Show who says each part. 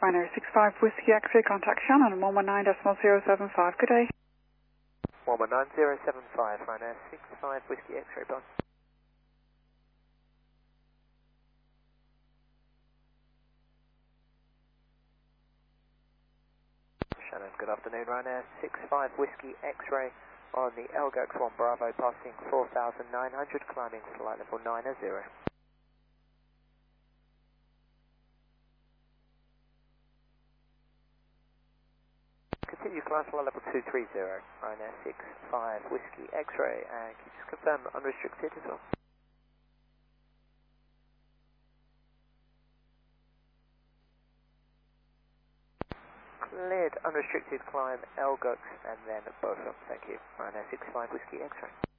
Speaker 1: Ryanair 65 Whiskey X-ray, contact Shannon 119.075. Good day.
Speaker 2: 119075, Ryanair 65 Whiskey X-ray, bond. Shannon, good afternoon, Ryanair 65 Whiskey X-ray on the Elgox 1 Bravo, passing 4,900, climbing flight level 90. Continue climb flight level 230, Ryanair 65 Whiskey X-ray, and can you just confirm unrestricted as well? Cleared unrestricted climb Elgox and then Beaufort, thank you, Ryanair 65 Whiskey X-ray.